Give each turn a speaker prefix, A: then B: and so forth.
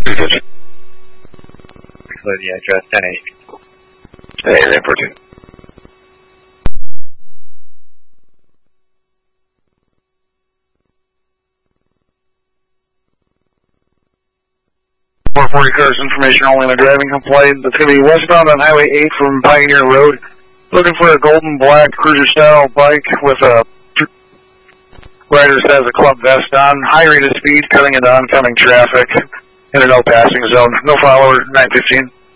A: Include the address 1080.
B: Hey, report 2.
C: Cars information only on a driving complaint. That's going to be westbound on Highway 8 from Pioneer Road. Looking for a golden black cruiser style bike with a rider that has a club vest on. High rate of speed, cutting into oncoming traffic in a no passing zone. No follower, 915.